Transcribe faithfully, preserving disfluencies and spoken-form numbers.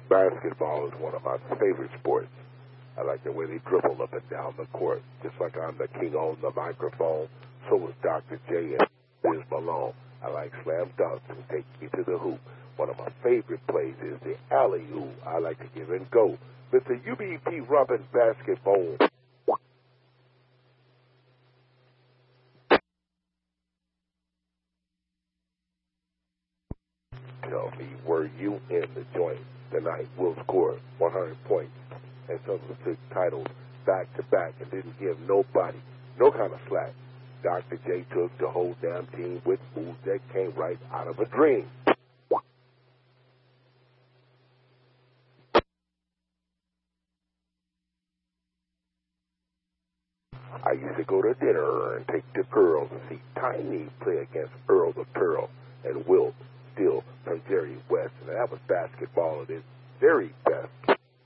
Basketball is one of my favorite sports. I like the way they dribble up and down the court. Just like I'm the king on the microphone, so is Doctor J and Biz Malone. I like slam dunks and take you to the hoop. One of my favorite plays is the alley-oop. I like to give and go. Mister U B P Robin Basketball. Tell me, were you in the joint tonight? Will scored one hundred points and took titles back to back and didn't give nobody no kind of slack. Doctor J took the whole damn team with moves that came right out of a dream. I used to go to dinner and take the girls and see Tiny play against Earl the Pearl and Wilt Still from Jerry West. And that was basketball at its very best.